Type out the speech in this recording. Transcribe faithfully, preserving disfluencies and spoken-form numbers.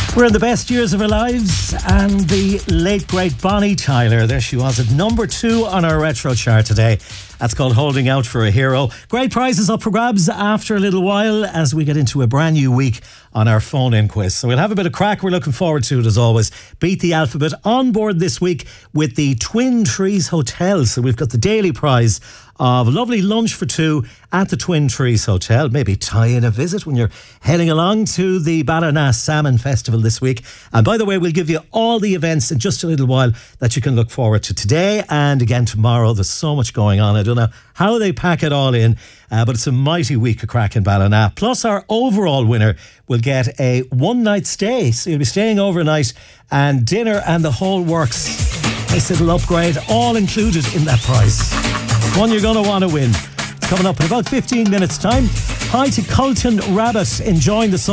We're in the best years of our lives, and the late great Bonnie Tyler, there she was at number two on our retro chart today. That's called Holding Out for a Hero. Great prizes up for grabs after a little while as we get into a brand new week on our phone-in quiz. So we'll have a bit of crack. We're looking forward to it as always. Beat the Alphabet on board this week with the Twin Trees Hotel. So we've got the daily prize of a lovely lunch for two at the Twin Trees Hotel. Maybe tie in a visit when you're heading along to the Ballina Salmon Festival this week. And by the way, we'll give you all the events in just a little while that you can look forward to today and again tomorrow. There's so much going on. I don't know how they pack it all in, uh, but it's a mighty week of crack in Ballina. Plus our overall winner will get a one night stay. So you'll be staying overnight and dinner and the whole works. Nice little upgrade, all included in that price. One you're going to want to win. It's coming up in about fifteen minutes time. Hi to Colton Rabbit, enjoying the sun.